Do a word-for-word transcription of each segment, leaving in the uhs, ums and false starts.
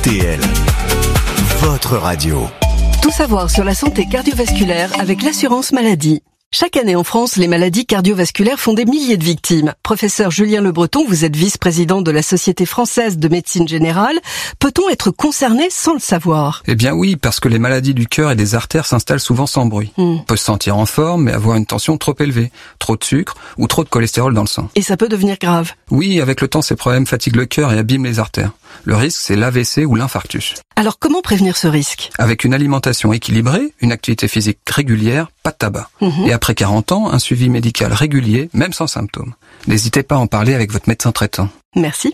R T L, votre radio. Tout savoir sur la santé cardiovasculaire avec l'assurance maladie. Chaque année en France, les maladies cardiovasculaires font des milliers de victimes. Professeur Julien Le Breton, vous êtes vice-président de la Société française de médecine générale. Peut-on être concerné sans le savoir? Eh bien oui, parce que les maladies du cœur et des artères s'installent souvent sans bruit. Hmm. On peut se sentir en forme, mais avoir une tension trop élevée, trop de sucre ou trop de cholestérol dans le sang. Et ça peut devenir grave. Oui, avec le temps, ces problèmes fatiguent le cœur et abîment les artères. Le risque, c'est l'A V C ou l'infarctus. Alors comment prévenir ce risque? Avec une alimentation équilibrée, une activité physique régulière, pas de tabac. Mmh. Et après quarante ans, un suivi médical régulier, même sans symptômes. N'hésitez pas à en parler avec votre médecin traitant. Merci.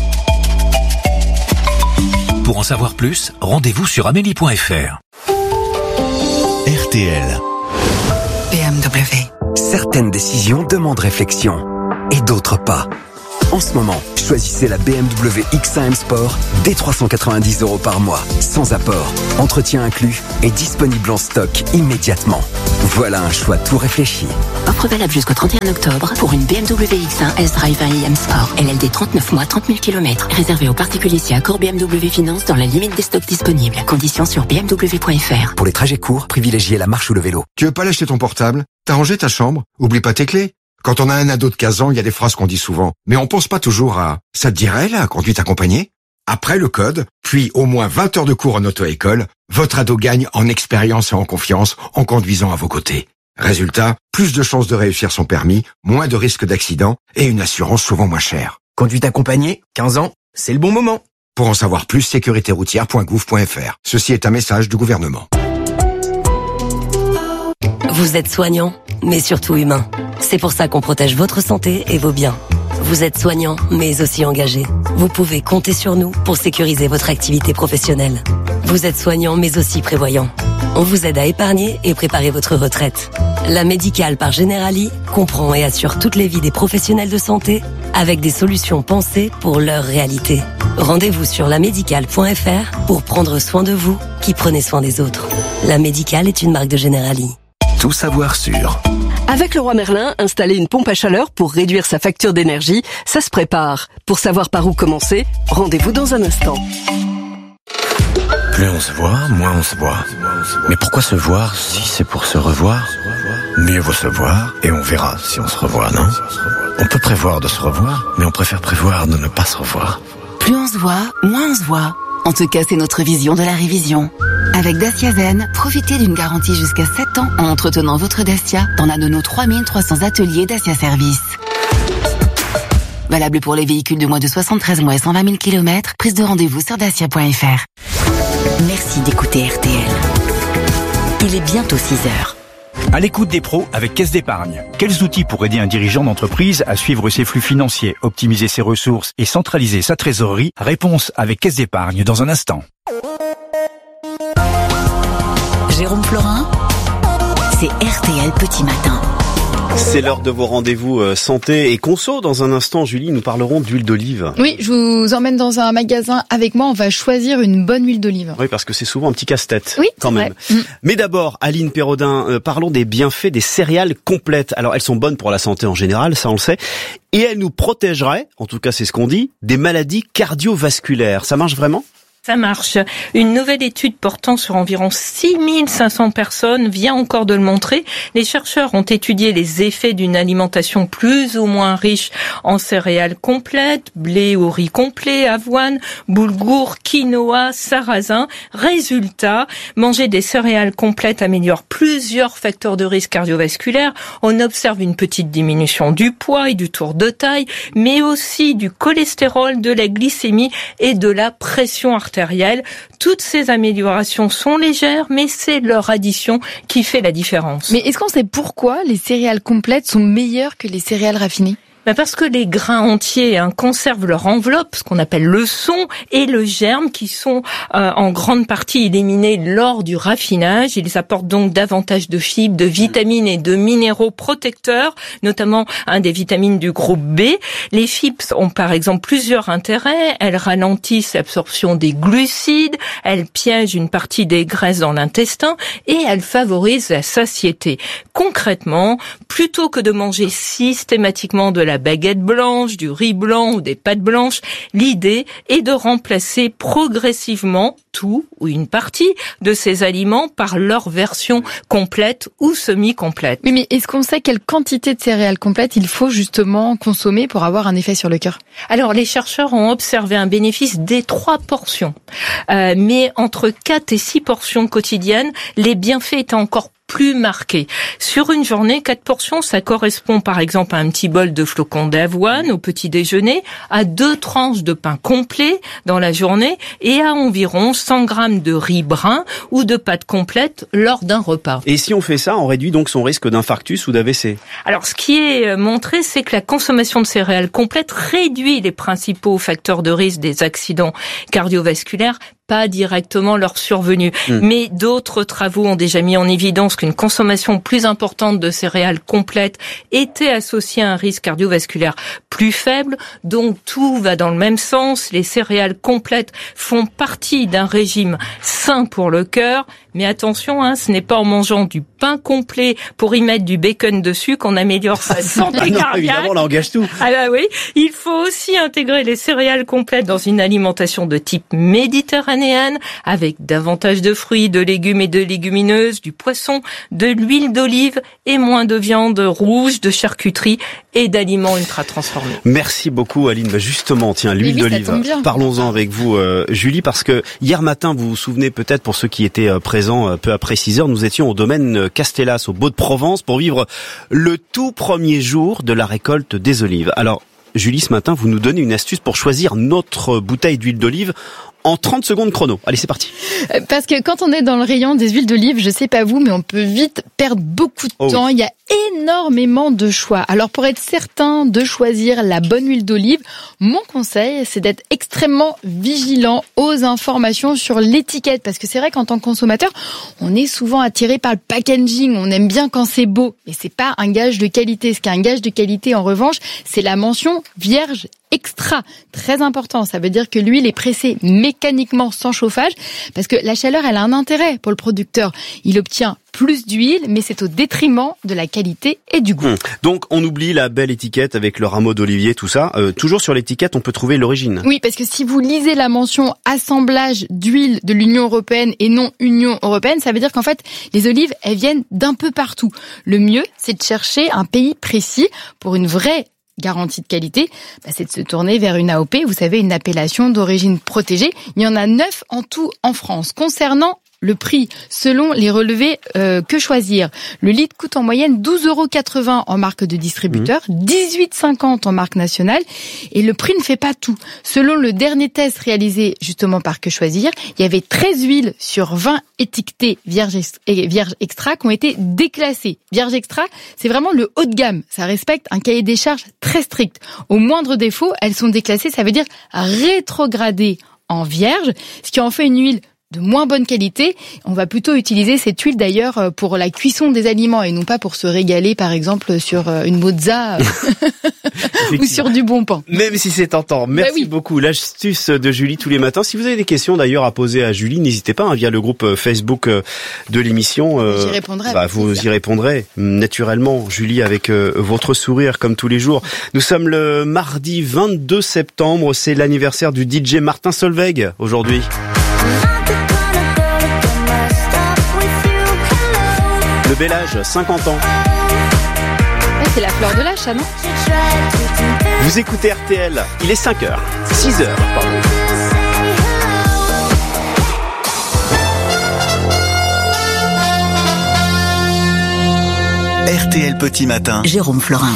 Pour en savoir plus, rendez-vous sur amélie point f r. R T L. B M W. Certaines décisions demandent réflexion et d'autres pas. En ce moment, choisissez la B M W X un M Sport dès trois cent quatre-vingt-dix euros par mois, sans apport, entretien inclus et disponible en stock immédiatement. Voilà un choix tout réfléchi. Offre valable jusqu'au trente et un octobre pour une B M W X un S-Drive un i M Sport. L L D trente-neuf mois, trente mille kilomètres. Réservé aux particuliers si accord B M W Finance dans la limite des stocks disponibles. Conditions sur b m w point f r. Pour les trajets courts, privilégiez la marche ou le vélo. Tu veux pas lâcher ton portable? T'as rangé ta chambre? Oublie pas tes clés. Quand on a un ado de quinze ans, il y a des phrases qu'on dit souvent. Mais on pense pas toujours à « ça te dirait, la conduite accompagnée ?» Après le code, puis au moins vingt heures de cours en auto-école, votre ado gagne en expérience et en confiance en conduisant à vos côtés. Résultat, plus de chances de réussir son permis, moins de risques d'accident et une assurance souvent moins chère. Conduite accompagnée, quinze ans, c'est le bon moment. Pour en savoir plus, sécurité routière point gouv point f r. Ceci est un message du gouvernement. Vous êtes soignant, mais surtout humain. C'est pour ça qu'on protège votre santé et vos biens. Vous êtes soignant, mais aussi engagé. Vous pouvez compter sur nous pour sécuriser votre activité professionnelle. Vous êtes soignant, mais aussi prévoyant. On vous aide à épargner et préparer votre retraite. La Médicale par Generali comprend et assure toutes les vies des professionnels de santé avec des solutions pensées pour leur réalité. Rendez-vous sur la médicale point f r pour prendre soin de vous qui prenez soin des autres. La Médicale est une marque de Generali. Tout savoir sur. Avec Leroy Merlin, installer une pompe à chaleur pour réduire sa facture d'énergie, ça se prépare. Pour savoir par où commencer, rendez-vous dans un instant. Plus on se voit, moins on se voit. Mais pourquoi se voir si c'est pour se revoir? Mieux vaut se voir et on verra si on se revoit, non? On peut prévoir de se revoir, mais on préfère prévoir de ne pas se revoir. Plus on se voit, moins on se voit. En tout cas, c'est notre vision de la révision. Avec Dacia Zen, profitez d'une garantie jusqu'à sept ans en entretenant votre Dacia dans l'un de nos trois mille trois cents ateliers Dacia Service. Valable pour les véhicules de moins de soixante-treize mois et cent vingt mille kilomètres. Prise de rendez-vous sur dacia point f r. Merci d'écouter R T L. Il est bientôt six heures. À l'écoute des pros avec Caisse d'épargne. Quels outils pour aider un dirigeant d'entreprise à suivre ses flux financiers, optimiser ses ressources et centraliser sa trésorerie? Réponse avec Caisse d'épargne dans un instant. Jérôme Florin, c'est R T L Petit Matin. C'est l'heure de vos rendez-vous euh, santé et conso. Dans un instant, Julie, nous parlerons d'huile d'olive. Oui, je vous emmène dans un magasin avec moi. On va choisir une bonne huile d'olive. Oui, parce que c'est souvent un petit casse-tête. Oui, quand même. Vrai. Mais d'abord, Aline Perrodin, euh, parlons des bienfaits des céréales complètes. Alors, elles sont bonnes pour la santé en général, ça on le sait. Et elles nous protégeraient, en tout cas c'est ce qu'on dit, des maladies cardiovasculaires. Ça marche vraiment ? Ça marche. Une nouvelle étude portant sur environ six mille cinq cents personnes vient encore de le montrer. Les chercheurs ont étudié les effets d'une alimentation plus ou moins riche en céréales complètes, blé ou riz complet, avoine, boulgour, quinoa, sarrasin. Résultat, manger des céréales complètes améliore plusieurs facteurs de risque cardiovasculaire. On observe une petite diminution du poids et du tour de taille, mais aussi du cholestérol, de la glycémie et de la pression artérielle. Toutes ces améliorations sont légères, mais c'est leur addition qui fait la différence. Mais est-ce qu'on sait pourquoi les céréales complètes sont meilleures que les céréales raffinées ? Ben parce que les grains entiers hein, conservent leur enveloppe, ce qu'on appelle le son, et le germe qui sont euh, en grande partie éliminés lors du raffinage. Ils apportent donc davantage de fibres, de vitamines et de minéraux protecteurs, notamment hein, des vitamines du groupe B. Les fibres ont par exemple plusieurs intérêts. Elles ralentissent l'absorption des glucides, elles piègent une partie des graisses dans l'intestin et elles favorisent la satiété. Concrètement, plutôt que de manger systématiquement de la la baguette blanche, du riz blanc ou des pâtes blanches. L'idée est de remplacer progressivement tout ou une partie de ces aliments par leur version complète ou semi-complète. Oui, mais est-ce qu'on sait quelle quantité de céréales complètes il faut justement consommer pour avoir un effet sur le cœur? Alors, les chercheurs ont observé un bénéfice des trois portions. Euh, mais entre quatre et six portions quotidiennes, les bienfaits étaient encore plus marqué. Sur une journée, quatre portions, ça correspond par exemple à un petit bol de flocons d'avoine au petit déjeuner, à deux tranches de pain complet dans la journée et à environ cent grammes de riz brun ou de pâtes complètes lors d'un repas. Et si on fait ça, on réduit donc son risque d'infarctus ou d'A V C? Alors, ce qui est montré, c'est que la consommation de céréales complètes réduit les principaux facteurs de risque des accidents cardiovasculaires, pas directement leur survenue. Mmh. Mais d'autres travaux ont déjà mis en évidence qu'une consommation plus importante de céréales complètes était associée à un risque cardiovasculaire plus faible. Donc tout va dans le même sens. Les céréales complètes font partie d'un régime sain pour le cœur. Mais attention, hein, ce n'est pas en mangeant du pain complet pour y mettre du bacon dessus qu'on améliore sa santé ah non, cardiaque. Évidemment, on engage tout. Ah bah oui, il faut aussi intégrer les céréales complètes dans une alimentation de type méditerranéenne, avec davantage de fruits, de légumes et de légumineuses, du poisson, de l'huile d'olive et moins de viande rouge, de charcuterie et d'aliments ultra transformés. Merci beaucoup Aline. Bah justement, tiens, l'huile oui, d'olive. Parlons-en avec vous, euh, Julie, parce que hier matin, vous vous souvenez peut-être, pour ceux qui étaient euh, présents euh, peu après six heures, nous étions au domaine Castellas, au Baux-de-Provence, pour vivre le tout premier jour de la récolte des olives. Alors, Julie, ce matin, vous nous donnez une astuce pour choisir notre bouteille d'huile d'olive en trente secondes chrono. Allez, c'est parti. Parce que quand on est dans le rayon des huiles d'olive, je sais pas vous, mais on peut vite perdre beaucoup de oh temps. Oui. Il y a énormément de choix. Alors, pour être certain de choisir la bonne huile d'olive, mon conseil, c'est d'être extrêmement vigilant aux informations sur l'étiquette. Parce que c'est vrai qu'en tant que consommateur, on est souvent attiré par le packaging. On aime bien quand c'est beau. Mais c'est pas un gage de qualité. Ce qui est un gage de qualité, en revanche, c'est la mention vierge extra. Très important. Ça veut dire que l'huile est pressée mécaniquement sans chauffage, parce que la chaleur, elle a un intérêt pour le producteur. Il obtient plus d'huile, mais c'est au détriment de la qualité et du goût. Hum. Donc, on oublie la belle étiquette avec le rameau d'olivier, tout ça. Euh, toujours sur l'étiquette, on peut trouver l'origine. Oui, parce que si vous lisez la mention assemblage d'huile de l'Union européenne et non Union européenne, ça veut dire qu'en fait, les olives, elles viennent d'un peu partout. Le mieux, c'est de chercher un pays précis pour une vraie garantie de qualité, bah c'est de se tourner vers une A O P, vous savez, une appellation d'origine protégée. Il y en a neuf en tout en France. Concernant le prix, selon les relevés euh, que choisir, le litre coûte en moyenne douze euros quatre-vingts en marque de distributeur, mmh. dix-huit euros cinquante en marque nationale, et le prix ne fait pas tout. Selon le dernier test réalisé justement par Que Choisir, il y avait treize huiles sur vingt étiquetées vierge et vierge extra qui ont été déclassées. Vierge extra, c'est vraiment le haut de gamme. Ça respecte un cahier des charges très strict. Au moindre défaut, elles sont déclassées, ça veut dire rétrogradées en vierge, ce qui en fait une huile de moins bonne qualité. On va plutôt utiliser cette huile d'ailleurs pour la cuisson des aliments et non pas pour se régaler par exemple sur une mozza ou sur du bon pain. Même si c'est tentant. Merci bah oui. beaucoup. L'astuce de Julie tous les matins. Si vous avez des questions d'ailleurs à poser à Julie, n'hésitez pas hein, via le groupe Facebook de l'émission. Euh, J'y répondrai. Bah, vous y répondrez naturellement, Julie, avec euh, votre sourire comme tous les jours. Nous sommes le mardi vingt-deux septembre. C'est l'anniversaire du D J Martin Solveig aujourd'hui. Le bel âge, cinquante ans. Ouais, c'est la fleur de l'âge, ça, non ? Vous écoutez R T L, il est cinq heures, six heures, pardon. R T L Petit Matin. Jérôme Florin.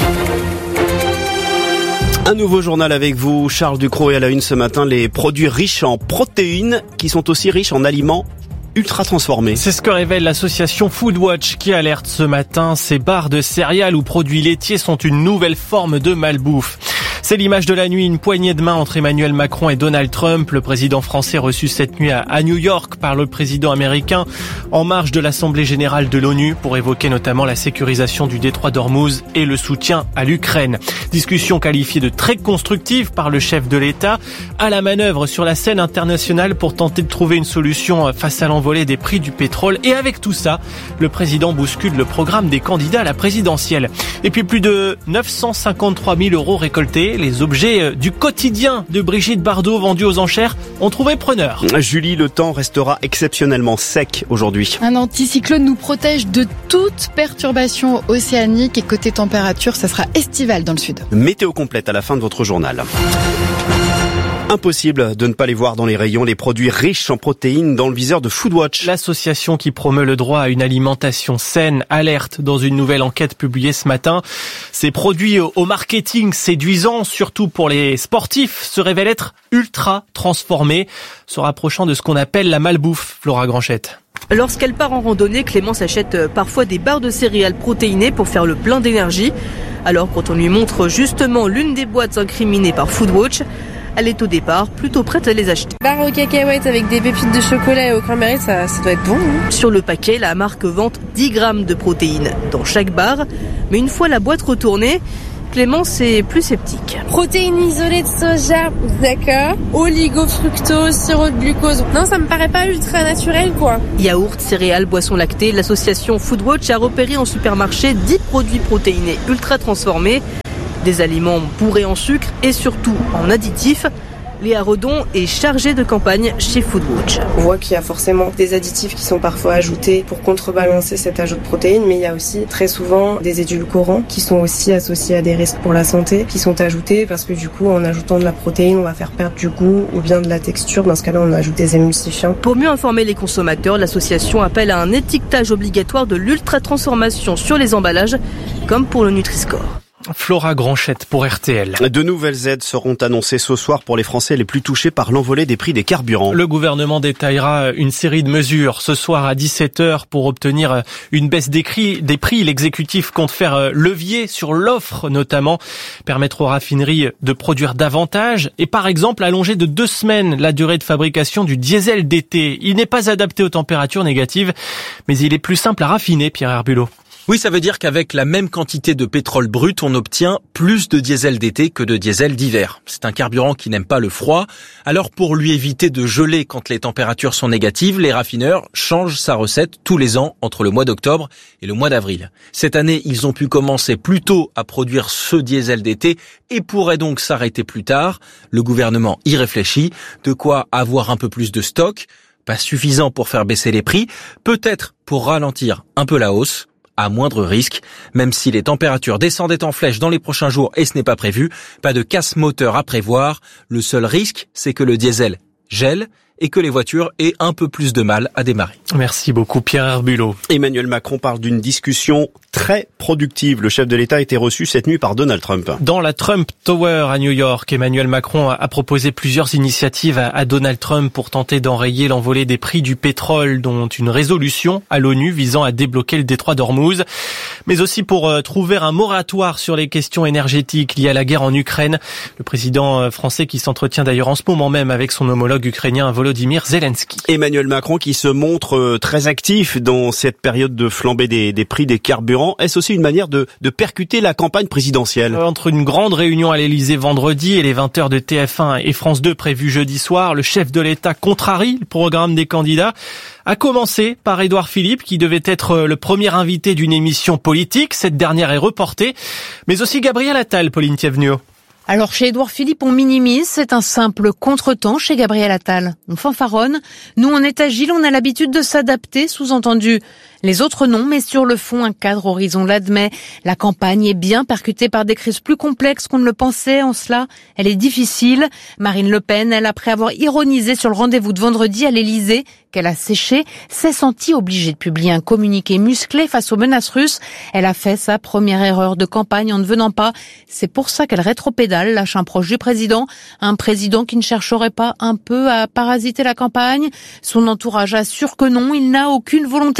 Un nouveau journal avec vous, Charles Ducrot, et à la une ce matin, les produits riches en protéines qui sont aussi riches en aliments ultra transformés. C'est ce que révèle l'association Foodwatch qui alerte ce matin. Ces barres de céréales ou produits laitiers sont une nouvelle forme de malbouffe. C'est l'image de la nuit, une poignée de main entre Emmanuel Macron et Donald Trump. Le président français reçu cette nuit à New York par le président américain en marge de l'Assemblée générale de l'ONU pour évoquer notamment la sécurisation du détroit d'Ormuz et le soutien à l'Ukraine. Discussion qualifiée de très constructive par le chef de l'État, à la manœuvre sur la scène internationale pour tenter de trouver une solution face à l'envolée des prix du pétrole. Et avec tout ça, le président bouscule le programme des candidats à la présidentielle. Et puis plus de neuf cent cinquante-trois mille euros récoltés, les objets du quotidien de Brigitte Bardot vendus aux enchères ont trouvé preneur. Julie, le temps restera exceptionnellement sec aujourd'hui. Un anticyclone nous protège de toute perturbation océanique et côté température, ça sera estival dans le sud. Météo complète à la fin de votre journal. Impossible de ne pas les voir dans les rayons, les produits riches en protéines dans le viseur de Foodwatch. L'association qui promeut le droit à une alimentation saine alerte dans une nouvelle enquête publiée ce matin. Ces produits au marketing séduisant, surtout pour les sportifs, se révèlent être ultra transformés, se rapprochant de ce qu'on appelle la malbouffe. Flora Granchette. Lorsqu'elle part en randonnée, Clémence achète parfois des barres de céréales protéinées pour faire le plein d'énergie. Alors quand on lui montre justement l'une des boîtes incriminées par Foodwatch, elle est au départ plutôt prête à les acheter. Barre aux cacahuètes avec des pépites de chocolat et au cranberry, ça, ça doit être bon. Hein. Sur le paquet, la marque vante dix grammes de protéines dans chaque barre. Mais une fois la boîte retournée, Clémence est plus sceptique. Protéines isolées de soja, d'accord. Oligofructose, sirop de glucose. Non, ça me paraît pas ultra naturel, quoi. Yaourt, céréales, boissons lactées, l'association Foodwatch a repéré en supermarché dix produits protéinés ultra transformés. Des aliments bourrés en sucre et surtout en additifs. Léa Redon est chargée de campagne chez Foodwatch. On voit qu'il y a forcément des additifs qui sont parfois ajoutés pour contrebalancer cet ajout de protéines, mais il y a aussi très souvent des édulcorants qui sont aussi associés à des risques pour la santé, qui sont ajoutés parce que du coup, en ajoutant de la protéine, on va faire perdre du goût ou bien de la texture. Dans ce cas-là, on ajoute des émulsifiants. Pour mieux informer les consommateurs, l'association appelle à un étiquetage obligatoire de l'ultra-transformation sur les emballages, comme pour le Nutri-Score. Flora Granchette pour R T L. De nouvelles aides seront annoncées ce soir pour les Français les plus touchés par l'envolée des prix des carburants. Le gouvernement détaillera une série de mesures ce soir à dix-sept heures pour obtenir une baisse des prix. Des prix. L'exécutif compte faire levier sur l'offre notamment, permettre aux raffineries de produire davantage et par exemple allonger de deux semaines la durée de fabrication du diesel d'été. Il n'est pas adapté aux températures négatives, mais il est plus simple à raffiner, Pierre Herbulot. Oui, ça veut dire qu'avec la même quantité de pétrole brut, on obtient plus de diesel d'été que de diesel d'hiver. C'est un carburant qui n'aime pas le froid. Alors pour lui éviter de geler quand les températures sont négatives, les raffineurs changent sa recette tous les ans entre le mois d'octobre et le mois d'avril. Cette année, ils ont pu commencer plus tôt à produire ce diesel d'été et pourraient donc s'arrêter plus tard. Le gouvernement y réfléchit. De quoi avoir un peu plus de stock, pas suffisant pour faire baisser les prix, peut-être pour ralentir un peu la hausse. À moindre risque, même si les températures descendaient en flèche dans les prochains jours et ce n'est pas prévu, pas de casse moteur à prévoir. Le seul risque, c'est que le diesel gèle et que les voitures aient un peu plus de mal à démarrer. Merci beaucoup Pierre Herbulot. Emmanuel Macron parle d'une discussion très productive. Le chef de l'État a été reçu cette nuit par Donald Trump. Dans la Trump Tower à New York, Emmanuel Macron a proposé plusieurs initiatives à Donald Trump pour tenter d'enrayer l'envolée des prix du pétrole, dont une résolution à l'ONU visant à débloquer le détroit d'Ormuz, mais aussi pour trouver un moratoire sur les questions énergétiques liées à la guerre en Ukraine. Le président français qui s'entretient d'ailleurs en ce moment même avec son homologue ukrainien Volodymyr Zelensky. Emmanuel Macron qui se montre très actif dans cette période de flambée des, des prix des carburants. Est-ce aussi une manière de, de percuter la campagne présidentielle ? Entre une grande réunion à l'Elysée vendredi et les vingt heures de T F un et France deux prévues jeudi soir, le chef de l'État contrarie le programme des candidats. À commencer par Édouard Philippe, qui devait être le premier invité d'une émission politique. Cette dernière est reportée. Mais aussi Gabriel Attal, Pauline Thiévenot. Alors chez Édouard Philippe, on minimise, c'est un simple contretemps. Chez Gabriel Attal, on fanfaronne. Nous, on est agile, on a l'habitude de s'adapter, sous-entendu. Les autres non, mais sur le fond, un cadre horizon l'admet. La campagne est bien percutée par des crises plus complexes qu'on ne le pensait. En cela, elle est difficile. Marine Le Pen, elle, après avoir ironisé sur le rendez-vous de vendredi à l'Élysée, qu'elle a séché, s'est sentie obligée de publier un communiqué musclé face aux menaces russes. Elle a fait sa première erreur de campagne en ne venant pas. C'est pour ça qu'elle rétropédale, lâche un proche du président. Un président qui ne chercherait pas un peu à parasiter la campagne. Son entourage assure que non, il n'a aucune volonté de se mettre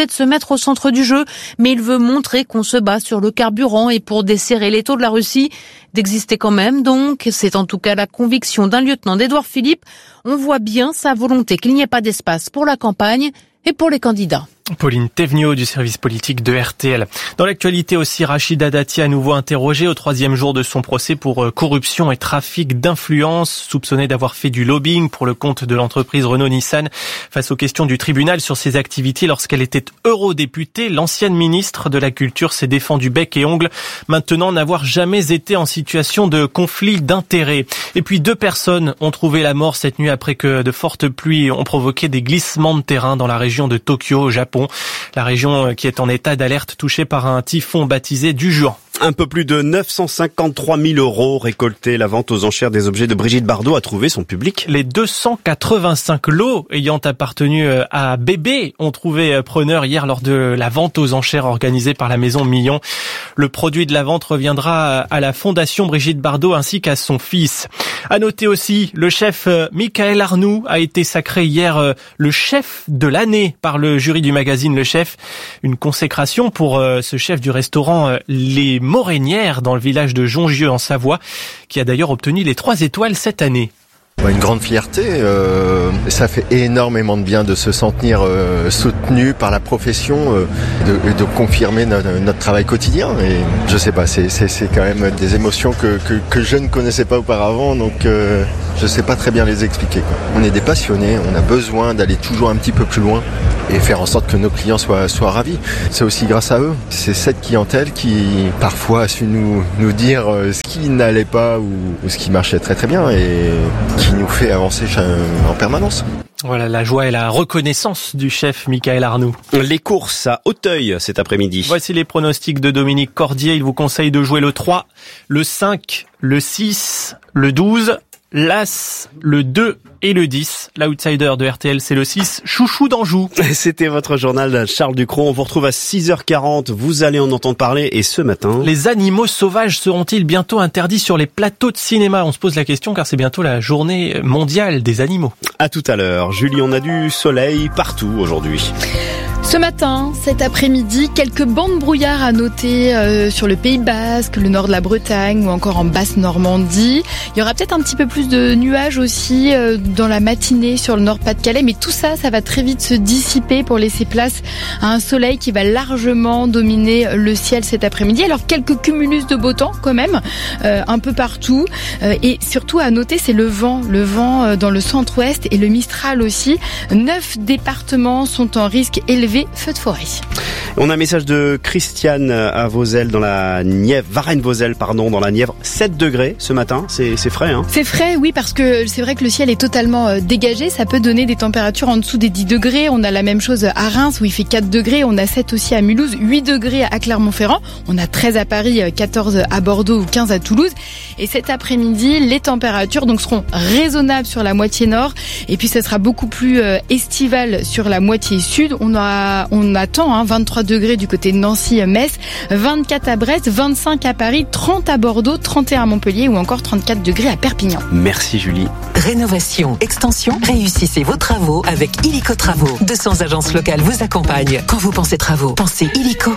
être au centre du jeu, mais il veut montrer qu'on se bat sur le carburant et pour desserrer l'étau de la Russie, d'exister quand même. Donc, c'est en tout cas la conviction d'un lieutenant d'Édouard Philippe. On voit bien sa volonté qu'il n'y ait pas d'espace pour la campagne et pour les candidats. Pauline Théveniot du service politique de R T L. Dans l'actualité aussi, Rachida Dati à nouveau interrogée au troisième jour de son procès pour corruption et trafic d'influence, soupçonnée d'avoir fait du lobbying pour le compte de l'entreprise Renault-Nissan. Face aux questions du tribunal sur ses activités lorsqu'elle était eurodéputée, l'ancienne ministre de la Culture s'est défendue bec et ongles, maintenant n'avoir jamais été en situation de conflit d'intérêts. Et puis deux personnes ont trouvé la mort cette nuit après que de fortes pluies ont provoqué des glissements de terrain dans la région de Tokyo au Japon. La région qui est en état d'alerte touchée par un typhon baptisé Dujuan. Un peu plus de neuf cent cinquante-trois mille euros récoltés. La vente aux enchères des objets de Brigitte Bardot a trouvé son public. Les deux cent quatre-vingt-cinq lots ayant appartenu à Bébé ont trouvé preneur hier lors de la vente aux enchères organisée par la maison Millon. Le produit de la vente reviendra à la fondation Brigitte Bardot ainsi qu'à son fils. À noter aussi, le chef Michael Arnoux a été sacré hier le chef de l'année par le jury du magazine Le Chef. Une consécration pour ce chef du restaurant Les Morénières dans le village de Jongieux en Savoie, qui a d'ailleurs obtenu les trois étoiles cette année. Une grande fierté, euh, ça fait énormément de bien de se sentir euh, soutenu par la profession, euh, de, de confirmer notre, notre travail quotidien. Et je sais pas, c'est, c'est, c'est quand même des émotions que, que, que je ne connaissais pas auparavant, donc euh, je sais pas très bien les expliquer, quoi. On est des passionnés, on a besoin d'aller toujours un petit peu plus loin et faire en sorte que nos clients soient, soient ravis. C'est aussi grâce à eux. C'est cette clientèle qui parfois a su nous, nous dire ce qui n'allait pas ou, ou ce qui marchait très très bien et qui nous fait avancer en permanence. Voilà la joie et la reconnaissance du chef Michael Arnoux. Les courses à Auteuil cet après-midi. Voici les pronostics de Dominique Cordier. Il vous conseille de jouer le trois, le cinq, le six, le douze, l'As, le deux et le dix. L'outsider de R T L, c'est le six, Chouchou d'Anjou. C'était votre journal, Charles Ducrot. On vous retrouve à six heures quarante. Vous allez en entendre parler. Et ce matin... Les animaux sauvages seront-ils bientôt interdits sur les plateaux de cinéma? On se pose la question car c'est bientôt la journée mondiale des animaux. À tout à l'heure. Julie, on a du soleil partout aujourd'hui. Ce matin, cet après-midi, quelques bandes brouillard à noter euh, sur le Pays Basque, le nord de la Bretagne ou encore en Basse-Normandie. Il y aura peut-être un petit peu plus de nuages aussi euh, dans la matinée sur le Nord-Pas-de-Calais, mais tout ça, ça va très vite se dissiper pour laisser place à un soleil qui va largement dominer le ciel cet après-midi. Alors quelques cumulus de beau temps quand même, euh, un peu partout. Euh, et surtout à noter, c'est le vent, le vent euh, dans le centre-ouest et le Mistral aussi. Neuf départements sont en risque élevé feu de forêt. On a un message de Christiane à Vosel dans la Nièvre, Varennes-Vosel, pardon, dans la Nièvre. sept degrés ce matin, c'est, c'est frais, hein? C'est frais, oui, parce que c'est vrai que le ciel est totalement euh, dégagé. Ça peut donner des températures en dessous des dix degrés. On a la même chose à Reims où il fait quatre degrés. On a sept aussi à Mulhouse, huit degrés à Clermont-Ferrand. On a treize à Paris, quatorze à Bordeaux ou quinze à Toulouse. Et cet après-midi, les températures donc seront raisonnables sur la moitié nord. Et puis ce sera beaucoup plus euh, estival sur la moitié sud. On a On attend hein, vingt-trois degrés du côté de Nancy-Metz, vingt-quatre à Brest, vingt-cinq à Paris, trente à Bordeaux, trente et un à Montpellier ou encore trente-quatre degrés à Perpignan. Merci Julie. Rénovation, extension, réussissez vos travaux avec Illico Travaux. deux cents agences locales vous accompagnent. Quand vous pensez travaux, pensez Illico.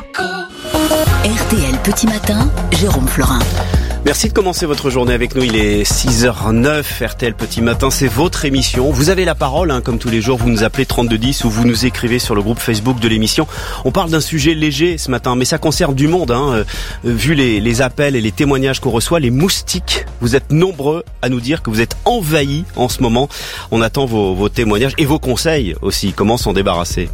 R T L Petit Matin, Jérôme Florin. Merci de commencer votre journée avec nous. Il est six heures neuf, R T L Petit Matin, c'est votre émission. Vous avez la parole, hein, comme tous les jours, vous nous appelez trente-deux dix ou vous nous écrivez sur le groupe Facebook de l'émission. On parle d'un sujet léger ce matin, mais ça concerne du monde. Hein. Euh, vu les, les appels et les témoignages qu'on reçoit, les moustiques, vous êtes nombreux à nous dire que vous êtes envahis en ce moment. On attend vos, vos témoignages et vos conseils aussi, comment s'en débarrasser.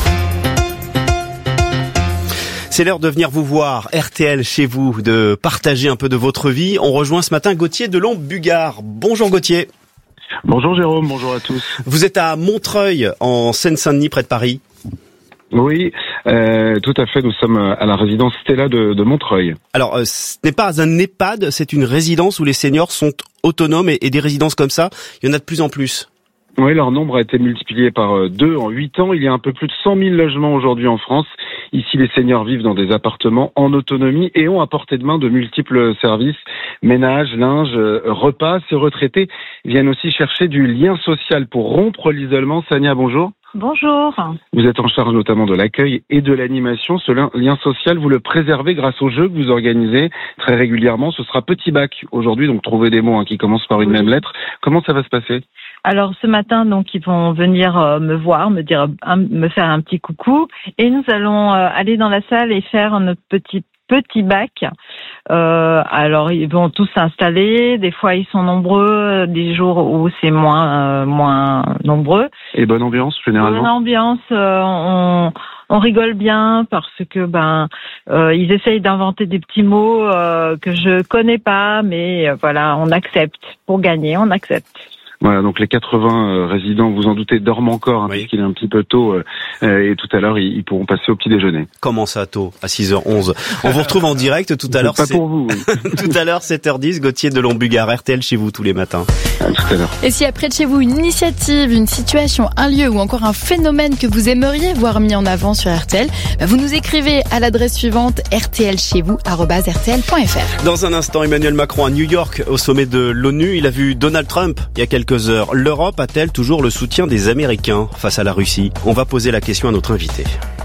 C'est l'heure de venir vous voir, R T L chez vous, de partager un peu de votre vie. On rejoint ce matin Gauthier de Lombe-Bugard. Bonjour Gauthier. Bonjour Jérôme, bonjour à tous. Vous êtes à Montreuil, en Seine-Saint-Denis, près de Paris. Oui, euh, tout à fait. Nous sommes à la résidence Stella de, de Montreuil. Alors, euh, ce n'est pas un EHPAD, c'est une résidence où les seniors sont autonomes et, et des résidences comme ça, il y en a de plus en plus. Oui, leur nombre a été multiplié par deux en huit ans. Il y a un peu plus de cent mille logements aujourd'hui en France. Ici, les seniors vivent dans des appartements en autonomie et ont à portée de main de multiples services, ménage, linge, repas. Ces retraités viennent aussi chercher du lien social pour rompre l'isolement. Sania, bonjour. Bonjour. Vous êtes en charge notamment de l'accueil et de l'animation. Ce lien social, vous le préservez grâce au jeu que vous organisez très régulièrement. Ce sera Petit Bac aujourd'hui, donc trouvez des mots hein, qui commencent par une oui. même lettre. Comment ça va se passer ? Alors ce matin, donc ils vont venir euh, me voir, me dire, un, me faire un petit coucou, et nous allons euh, aller dans la salle et faire notre petit Petit bac. Euh, alors ils vont tous s'installer. Des fois ils sont nombreux, des jours où c'est moins euh, moins nombreux. Et bonne ambiance généralement. Bonne ambiance. Euh, on on rigole bien parce que ben euh, ils essayent d'inventer des petits mots euh, que je connais pas, mais euh, voilà, on accepte. Pour gagner, on accepte. Voilà, donc les quatre-vingts euh, résidents, vous en doutez, dorment encore, hein, oui. puisqu'il est un petit peu tôt, euh, et tout à l'heure, ils, ils pourront passer au petit déjeuner. Comment ça, tôt ? À six heures onze. On vous retrouve en direct tout à l'heure. Pas c'est... pour vous. Oui. Tout à l'heure, sept heures dix, Gauthier de Lombugard, R T L chez vous tous les matins. À tout à l'heure. Et si après de chez vous, une initiative, une situation, un lieu ou encore un phénomène que vous aimeriez voir mis en avant sur R T L, bah vous nous écrivez à l'adresse suivante r t l chez vous arobase r t l point f r. Dans un instant, Emmanuel Macron à New York, au sommet de l'ONU, il a vu Donald Trump il y a quelques heures. L'Europe a-t-elle toujours le soutien des Américains face à la Russie ? On va poser la question à notre invité.